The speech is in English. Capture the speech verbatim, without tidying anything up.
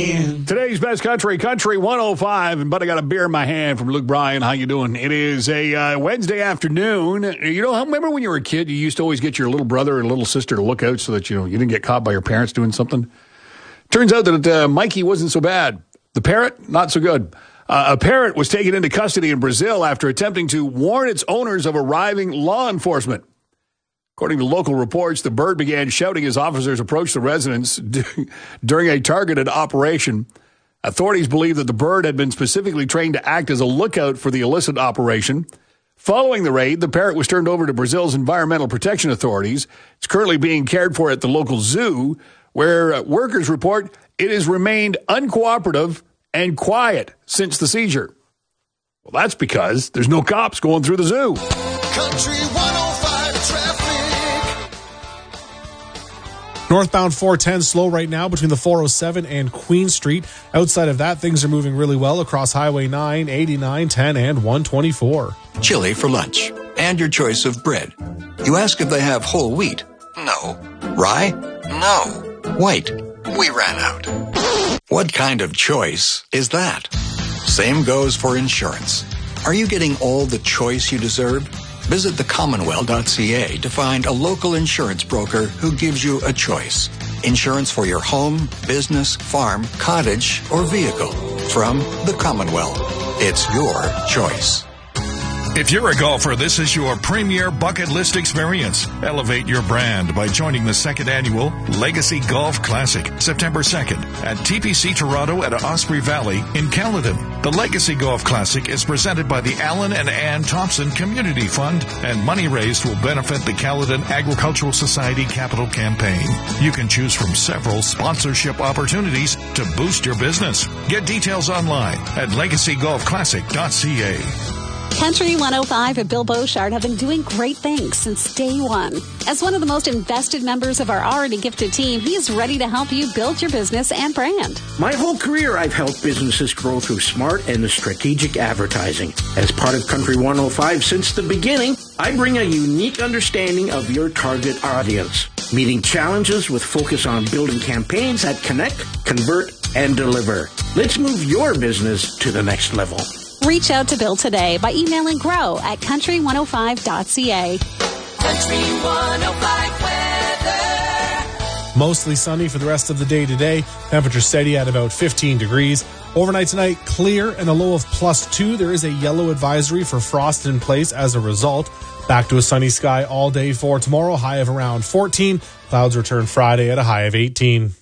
in. Today's best country, Country one oh five, and but I got a beer in my hand from Luke Bryan. How you doing? It is a uh, Wednesday afternoon. You know, remember when you were a kid, you used to always get your little brother or little sister to look out so that you know you didn't get caught by your parents doing something? Turns out that uh, Mikey wasn't so bad. The parrot, not so good. Uh, a parrot was taken into custody in Brazil after attempting to warn its owners of arriving law enforcement. According to local reports, the bird began shouting as officers approached the residence during a targeted operation. Authorities believe that the bird had been specifically trained to act as a lookout for the illicit operation. Following the raid, the parrot was turned over to Brazil's environmental protection authorities. It's currently being cared for at the local zoo, where workers report it has remained uncooperative and quiet since the seizure. Well, that's because there's no cops going through the zoo. Country one oh five traffic. Northbound four ten slow right now between the four oh seven and Queen Street. Outside of that, things are moving really well across Highway nine, eighty-nine, ten, and one twenty-four. Chili for lunch and your choice of bread. You ask if they have whole wheat. No. Rye? No. White? We ran out. What kind of choice is that? Same goes for insurance. Are you getting all the choice you deserve? Visit the commonwealth dot c a to find a local insurance broker who gives you a choice. Insurance for your home, business, farm, cottage, or vehicle. From the Commonwealth. It's your choice. If you're a golfer, this is your premier bucket list experience. Elevate your brand by joining the second annual Legacy Golf Classic, September second, at T P C Toronto at Osprey Valley in Caledon. The Legacy Golf Classic is presented by the Alan and Ann Thompson Community Fund, and money raised will benefit the Caledon Agricultural Society Capital Campaign. You can choose from several sponsorship opportunities to boost your business. Get details online at legacy golf classic dot c a. Country one oh five and Bill Beauchard have been doing great things since day one. As one of the most invested members of our already gifted team, he is ready to help you build your business and brand. My whole career, I've helped businesses grow through smart and strategic advertising. As part of Country one oh five since the beginning, I bring a unique understanding of your target audience, meeting challenges with focus on building campaigns that connect, convert, and deliver. Let's move your business to the next level. Reach out to Bill today by emailing grow at country one oh five dot c a. Country one oh five weather. Mostly sunny for the rest of the day today. Temperature steady at about fifteen degrees. Overnight tonight, clear and a low of plus two. There is a yellow advisory for frost in place as a result. Back to a sunny sky all day for tomorrow. High of around fourteen. Clouds return Friday at a high of eighteen.